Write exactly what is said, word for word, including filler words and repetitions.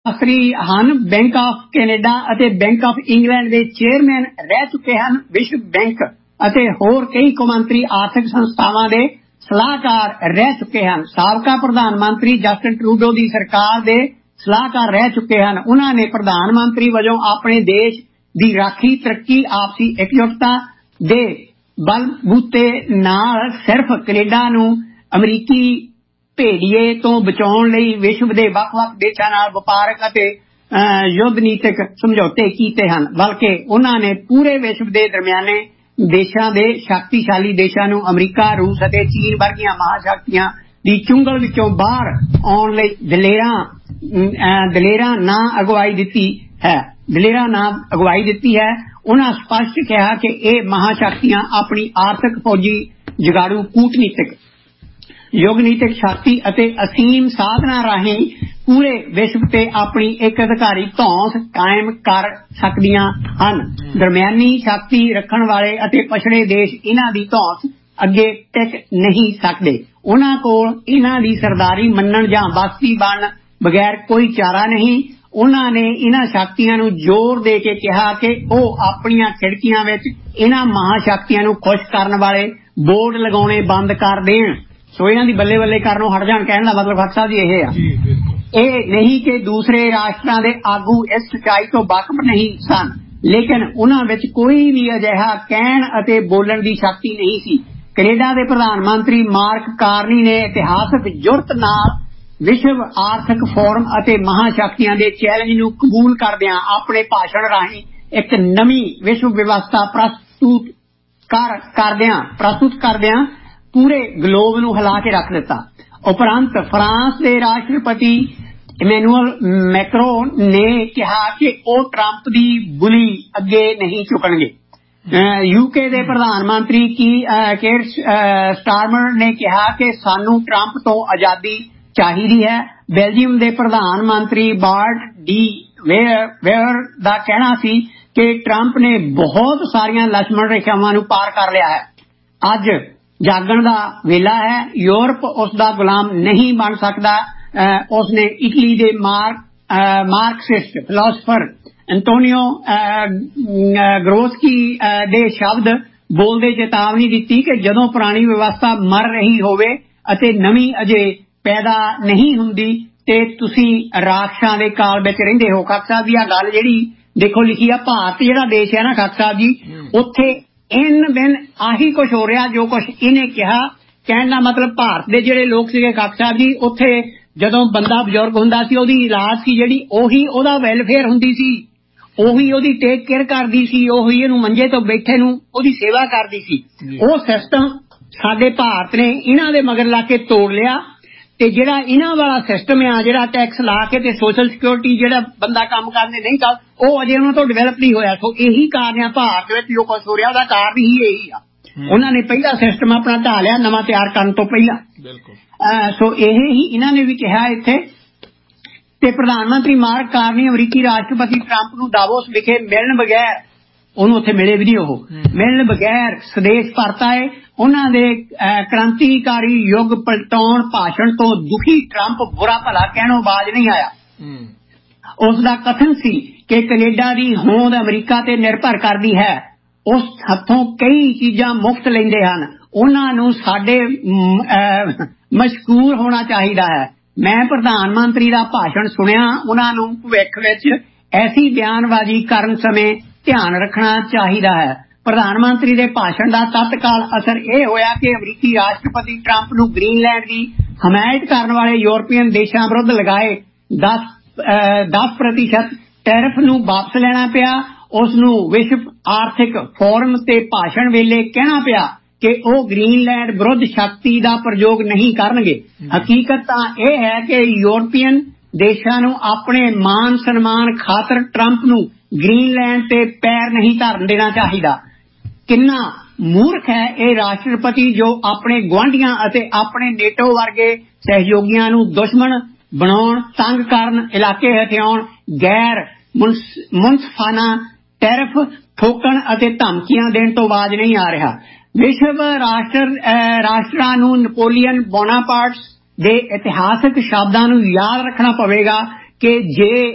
ਆਖਰੀ ਹਨ। Bank of Canada ਅਤੇ ਬੈਂਕ ਆਫ ਇੰਗਲੈਂਡ ਦੇ ਚੇਅਰਮੈਨ ਰਹਿ ਚੁੱਕੇ ਹਨ। ਵਿਸ਼ਵ ਬੈਂਕ ਅਤੇ ਹੋਰ ਕਈ ਕੌਮਾਂਤਰੀ ਆਰਥਿਕ ਸੰਸਥਾਵਾਂ ਦੇ ਸਲਾਹਕਾਰ ਰਹਿ ਚੁੱਕੇ ਹਨ। ਸਾਬਕਾ ਪ੍ਰਧਾਨ ਮੰਤਰੀ ਜਸਟਿਨ ਟਰੂਡੋ ਦੀ ਸਰਕਾਰ ਦੇ ਸਲਾਹਕਾਰ ਰਹਿ ਚੁੱਕੇ ਹਨ। ਉਹਨਾਂ ਨੇ ਪ੍ਰਧਾਨ ਮੰਤਰੀ ਵਜੋਂ ਆਪਣੇ ਦੇਸ਼ ਦੀ ਰਾਖੀ, ਤਰੱਕੀ, ਆਪਸੀ ਇਕਜੁੱਟਤਾ ਦੇ ਬਲਬੂਤੇ ਨਾਲ ਸਿਰਫ ਕੈਨੇਡਾ ਨੂੰ ਅਮਰੀਕੀ ਭੇੜੀਏ ਤੋਂ ਬਚਾਉਣ ਲਈ ਵਿਸ਼ਵ ਦੇ ਵੱਖ-ਵੱਖ ਦੇਸ਼ਾਂ ਨਾਲ ਵਪਾਰਕ ਅਤੇ ਯੁੱਧ ਨੀਤਕ ਸਮਝੌਤੇ ਕੀਤੇ ਹਨ, ਬਲਕਿ ਉਹਨਾਂ ਨੇ ਪੂਰੇ ਵਿਸ਼ਵ ਦੇ ਦਰਮਿਆਨੇ ਦੇਸ਼ਾਂ ਦੇ ਸ਼ਕਤੀਸ਼ਾਲੀ ਦੇਸ਼ਾਂ ਨੂੰ ਅਮਰੀਕਾ, ਰੂਸ ਅਤੇ ਚੀਨ ਵਰਗੀਆਂ ਮਹਾਸ਼ਕਤੀਆਂ ਦੀ ਚੁੰਗਲ ਵਿੱਚੋਂ ਬਾਹਰ ਆਉਣ ਲਈ ਦਲੇਰਾਂ ਦਲੇਰਾਂ ਨਾ ਅਗਵਾਈ ਦਿੱਤੀ ਹੈ ਦਲੇਰਾਂ ਨਾ ਅਗਵਾਈ ਦਿੱਤੀ ਹੈ। ਉਹਨਾਂ ਸਪਸ਼ਟ ਕਿਹਾ ਕਿ ਇਹ ਮਹਾਸ਼ਕਤੀਆਂ ਆਪਣੀ ਆਰਥਿਕ, ਫੌਜੀ, ਜੁਗਾੜੂ, ਕੂਟਨੀਤਿਕ, ਯੁੱਗਨੀਤਿਕ ਸ਼ਕਤੀ ਅਤੇ ਅਸੀਮ ਸਾਧਨਾਂ ਰਾਹੀਂ ਪੂਰੇ ਵਿਸ਼ਵ ਤੇ ਆਪਣੀ ਇੱਕ ਅਧਿਕਾਰੀ ਧੌਂਸ ਕਾਇਮ ਕਰ ਸਕਦੀਆਂ ਹਨ। ਦਰਮਿਆਨੀ ਸ਼ਕਤੀ ਰੱਖਣ ਵਾਲੇ ਅਤੇ ਪਛੜੇ ਦੇਸ਼ ਇਹਨਾਂ ਦੀ ਧੌਂਸ ਅੱਗੇ ਟਿਕ ਨਹੀਂ ਸਕਦੇ। ਉਹਨਾਂ ਕੋਲ ਇਹਨਾਂ ਦੀ ਸਰਦਾਰੀ ਮੰਨਣ ਜਾਂ ਬਸਤੀ ਬਣਨ ਬਗੈਰ ਕੋਈ ਚਾਰਾ ਨਹੀਂ। ਉਹਨਾਂ ਨੇ ਇਹਨਾਂ ਸ਼ਕਤੀਆਂ ਨੂੰ ਜ਼ੋਰ ਦੇ ਕੇ ਕਿਹਾ ਕਿ ਉਹ ਆਪਣੀਆਂ ਖਿੜਕੀਆਂ ਵਿੱਚ ਇਹਨਾਂ ਮਹਾਸ਼ਕਤੀਆਂ ਨੂੰ ਖੁਸ਼ ਕਰਨ ਵਾਲੇ ਬੋਰਡ ਲਗਾਉਣੇ ਬੰਦ ਕਰ ਦੇਣ। ਸੋ ਇਹਨਾਂ ਦੀ ਬੱਲੇ ਬੱਲੇ ਕਰਨੋਂ ਹਟ ਜਾਣ। ਕਹਿਣ ਦਾ ਮਤਲਬ ਖਾਲਸਾ ਜੀ ਇਹ ਆ, ਇਹ ਨਹੀਂ ਕਿ ਦੂਸਰੇ ਰਾਸ਼ਟਰਾਂ ਦੇ ਆਗੂ ਇਸ ਸੱਚਾਈ ਤੋਂ ਵਾਕਫ ਨਹੀਂ ਸਨ, ਲੇਕਿਨ ਉਹਨਾਂ ਵਿੱਚ ਕੋਈ ਵੀ ਅਜਿਹਾ ਕਹਿਣ ਅਤੇ ਬੋਲਣ ਦੀ ਸ਼ਕਤੀ ਨਹੀਂ ਸੀ। ਕੈਨੇਡਾ ਦੇ ਪ੍ਰਧਾਨ ਮੰਤਰੀ ਮਾਰਕ ਕਾਰਨੀ ਨੇ ਇਤਿਹਾਸਕ ਜੁਰਤ ਨਾਲ ਵਿਸ਼ਵ ਆਰਥਿਕ ਫੋਰਮ ਅਤੇ ਮਹਾਸ਼ਕਤੀਆਂ ਦੇ ਚੈਲੰਜ ਨੂੰ ਕਬੂਲ ਕਰਦਿਆਂ ਆਪਣੇ ਭਾਸ਼ਣ ਰਾਹੀਂ ਇੱਕ ਨਵੀਂ ਵਿਸ਼ਵ ਵਿਵਸਥਾ ਪ੍ਰਸਤੁਤ ਕਰ ਕਰਦਿਆਂ ਪ੍ਰਸਤੁਤ ਕਰਦਿਆਂ ਪੂਰੇ ਗਲੋਬ ਨੂੰ ਹਿਲਾ ਕੇ ਰੱਖ ਦਿੱਤਾ। ਉਪਰੰਤ ਫਰਾਂਸ ਦੇ ਰਾਸ਼ਟਰਪਤੀ ਇਮੈਨੂਅਲ ਮੈਕਰੋਨ ਨੇ ਕਿਹਾ ਕਿ ਉਹ ਟਰੰਪ ਦੀ ਬੁਲੀ ਅੱਗੇ ਨਹੀਂ ਝੁਕਣਗੇ। ਯੂਕੇ ਦੇ ਪ੍ਰਧਾਨ ਮੰਤਰੀ ਕੀ ਕੇਰ ਸਟਾਰਮਰ ਨੇ ਕਿਹਾ ਕਿ ਸਾਨੂੰ ਟਰੰਪ ਤੋਂ ਆਜ਼ਾਦੀ ਚਾਹੀਦੀ ਹੈ। ਬੈਲਜੀਅਮ ਦੇ ਪ੍ਰਧਾਨ ਮੰਤਰੀ ਬਾਰਟ ਡੀ ਵੇਅਰ ਦਾ ਕਹਿਣਾ ਸੀ ਕਿ ਟਰੰਪ ਨੇ ਬਹੁਤ ਸਾਰੀਆਂ ਲਛਮਣ ਰੇਖਾਵਾਂ ਨੂੰ ਪਾਰ ਕਰ ਲਿਆ ਹੈ। ਅੱਜ ਜਾਗਣ ਦਾ ਵੇਲਾ ਹੈ। ਯੂਰਪ ਉਸ ਦਾ ਗੁਲਾਮ ਨਹੀਂ ਬਣ ਸਕਦਾ। ਉਸਨੇ ਇਟਲੀ ਦੇ ਮਾਰਕਸਿਸਟ ਫਿਲਾਸਫਰ ਐਂਟੋਨੀਓ ਗਰੋਸਕੀ ਦੇ ਸ਼ਬਦ ਬੋਲਦੇ ਚੇਤਾਵਨੀ ਦਿੱਤੀ ਕਿ ਜਦੋਂ ਪੁਰਾਣੀ ਵਿਵਸਥਾ ਮਰ ਰਹੀ ਹੋਵੇ ਅਤੇ ਨਵੀਂ ਅਜੇ ਪੈਦਾ ਨਹੀਂ ਹੁੰਦੀ ਤੇ ਤੁਸੀਂ ਰਾਖਸ਼ਾਂ ਦੇ ਕਾਲ ਵਿੱਚ ਰਹਿੰਦੇ ਹੋ। ਖਾਲਸਾ ਸਾਹਿਬ ਦੀ ਆ ਗੱਲ ਜਿਹੜੀ ਦੇਖੋ ਲਿਖੀ ਆ, ਭਾਰਤ ਜਿਹੜਾ ਦੇਸ਼ ਹੈ ਨਾ ਖਾਲਸਾ ਸਾਹਿਬ ਜੀ, ਉੱਥੇ ਇਨ ਬਿਨ ਆਹੀ ਕੁਛ ਹੋ ਰਿਹਾ ਜੋ ਕੁਛ ਇਹਨੇ ਕਿਹਾ। ਕਹਿਣ ਦਾ ਮਤਲਬ ਭਾਰਤ ਦੇ ਜਿਹੜੇ ਲੋਕ ਸੀਗੇ ਖਾਲਸਾ ਸਾਹਿਬ ਜੀ, ਉੱਥੇ ਜਦੋਂ ਬੰਦਾ ਬਜ਼ੁਰਗ ਹੁੰਦਾ ਸੀ ਉਹਦੀ ਇਲਾਜ ਸੀ ਜਿਹੜੀ, ਉਹੀ ਉਹਦਾ ਵੈਲਫੇਅਰ ਹੁੰਦੀ ਸੀ, ਉਹੀ ਉਹਦੀ ਟੇਕ ਕੇਅਰ ਕਰਦੀ ਸੀ, ਉਹੀ ਇਹਨੂੰ ਮੰਜੇ ਤੋਂ ਬੈਠੇ ਨੂੰ ਉਹਦੀ ਸੇਵਾ ਕਰਦੀ ਸੀ। ਉਹ ਸਿਸਟਮ ਸਾਡੇ ਭਾਰਤ ਨੇ ਇਹਨਾਂ ਦੇ ਮਗਰ ਲਾ ਕੇ ਤੋੜ ਲਿਆ ਤੇ ਜਿਹੜਾ ਇਹਨਾਂ ਵਾਲਾ ਸਿਸਟਮ ਆ, ਜਿਹੜਾ ਟੈਕਸ ਲਾ ਕੇ ਤੇ ਸੋਸ਼ਲ ਸਿਕਿਉਰਿਟੀ ਜਿਹੜਾ ਬੰਦਾ ਕੰਮ ਕਰਨੇ ਨਹੀਂ ਕਰ, ਉਹ ਅਜੇ ਉਹਨਾਂ ਤੋਂ ਡਿਵੈਲਪ ਨਹੀਂ ਹੋਇਆ। ਸੋ ਇਹੀ ਕਾਰਨ ਆ ਭਾਰਤ ਵਿੱਚ ਜੋ ਕੁਛ ਹੋ ਰਿਹਾ, ਉਹਦਾ ਕਾਰਨ ਹੀ ਇਹੀ ਆ। ਉਹਨਾਂ ਨੇ ਪਹਿਲਾ ਸਿਸਟਮ ਆਪਣਾ ਢਾਹ ਲਿਆ ਨਵਾਂ ਤਿਆਰ ਕਰਨ ਤੋਂ ਪਹਿਲਾਂ। ਸੋ ਇਹ ਹੀ ਇਹਨਾਂ ਨੇ ਵੀ ਕਿਹਾ ਇੱਥੇ। ਤੇ ਪ੍ਰਧਾਨ ਮੰਤਰੀ ਮਾਰਕ ਕਾਰਨੀ ਅਮਰੀਕੀ ਰਾਸ਼ਟਰਪਤੀ ਟਰੰਪ ਨੂੰ ਦਾਵੋਸ ਵਿਖੇ ਮਿਲਣ ਬਗੈਰ, ਉਹਨੂੰ ਉੱਥੇ ਮਿਲੇ ਵੀ ਨਹੀਂ, ਉਹ ਮਿਲਣ ਬਗੈਰ ਸਦੇਸ਼ ਪਰਤ ਆਏ। ਉਹਨਾਂ ਦੇ ਕ੍ਰਾਂਤੀਕਾਰੀ ਯੁੱਗ ਪਲਟਾਉਣ ਭਾਸ਼ਣ ਤੋਂ ਦੁਖੀ ਟਰੰਪ ਬੁਰਾ ਭਲਾ ਕਹਿਣੋਂ ਬਾਜ ਨਹੀਂ ਆਇਆ। ਉਸ ਦਾ ਕਥਨ ਸੀ ਕਿ ਕੈਨੇਡਾ ਦੀ ਹੋਂਦ ਅਮਰੀਕਾ ਤੇ ਨਿਰਭਰ ਕਰਦੀ ਹੈ, ਉਸ ਹੱਥੋਂ ਕਈ ਚੀਜ਼ਾਂ ਮੁਫਤ ਲੈਂਦੇ ਹਨ, ਉਹਨਾਂ ਨੂੰ ਸਾਡੇ ਮਸ਼ਕੂਰ ਹੋਣਾ ਚਾਹੀਦਾ ਹੈ। ਮੈਂ ਪ੍ਰਧਾਨ ਮੰਤਰੀ ਦਾ ਭਾਸ਼ਣ ਸੁਣਿਆ। ਉਹਨਾਂ ਨੂੰ ਭਵਿੱਖ ਵਿੱਚ ਐਸੀ ਬਿਆਨਬਾਜ਼ੀ ਕਰਨ ਸਮੇਂ ਧਿਆਨ ਰੱਖਣਾ ਚਾਹੀਦਾ ਹੈ। ਪ੍ਰਧਾਨ ਮੰਤਰੀ ਦੇ ਭਾਸ਼ਣ ਦਾ ਤਤਕਾਲ ਅਸਰ ਇਹ ਹੋਇਆ ਕਿ ਅਮਰੀਕੀ ਰਾਸ਼ਟਰਪਤੀ ਟਰੰਪ ਨੂੰ ਗ੍ਰੀਨਲੈਂਡ ਦੀ ਹਮਾਇਤ ਕਰਨ ਵਾਲੇ ਯੂਰਪੀਅਨ ਦੇਸ਼ਾਂ ਵਿਰੁੱਧ ਲਗਾਏ ਦਸ ਪ੍ਰਤੀਸ਼ਤ ਟੈਰਿਫ ਨੂੰ ਵਾਪਸ ਲੈਣਾ ਪਿਆ। ਉਸ ਨੂੰ ਵਿਸ਼ਵ ਆਰਥਿਕ ਫੋਰਮ ਤੇ ਭਾਸ਼ਣ ਵੇਲੇ ਕਹਿਣਾ ਪਿਆ ਕਿ ਉਹ ਗ੍ਰੀਨਲੈਂਡ ਵਿਰੁੱਧ ਸ਼ਕਤੀ ਦਾ ਪ੍ਰਯੋਗ ਨਹੀਂ ਕਰਨਗੇ। ਹਕੀਕਤ ਤਾਂ ਇਹ ਹੈ ਕਿ ਯੂਰਪੀਅਨ ਦੇਸ਼ਾਂ ਨੂੰ ਆਪਣੇ ਮਾਨ ਸਨਮਾਨ ਖਾਤਰ ਟਰੰਪ ਨੂੰ ਗ੍ਰੀਨਲੈਂਡ ਤੇ ਪੈਰ ਨਹੀਂ ਧਰਨ ਦੇਣਾ ਚਾਹੀਦਾ। ਕਿੰਨਾ ਮੂਰਖ ਹੈ ਇਹ ਰਾਸ਼ਟਰਪਤੀ ਜੋ ਆਪਣੇ ਗੁਆਂਢੀਆਂ ਅਤੇ ਆਪਣੇ ਨੇਟੋ ਵਰਗੇ ਸਹਿਯੋਗੀਆਂ ਨੂੰ ਦੁਸ਼ਮਣ ਬਣਾਉਣ, ਤੰਗ ਕਰਨ, ਇਲਾਕੇ ਹਥਿਆਉਣ, ਗੈਰ ਮੁਨਸਫਾਨਾ ਟੈਰਿਫ ਠੋਕਣ ਅਤੇ ਧਮਕੀਆਂ ਦੇਣ ਤੋਂ ਬਾਜ ਨਹੀਂ ਆ ਰਿਹਾ। ਵਿਸ਼ਵ ਰਾਸ਼ਟਰ ਰਾਸ਼ਟਰਾਂ ਨੂੰ ਨੈਪੋਲੀਅਨ ਬੋਨਾਪਾਰਟ ਦੇ ਇਤਿਹਾਸਕ ਸ਼ਬਦਾਂ ਨੂੰ ਯਾਦ ਰੱਖਣਾ ਪਵੇਗਾ ਕਿ ਜੇ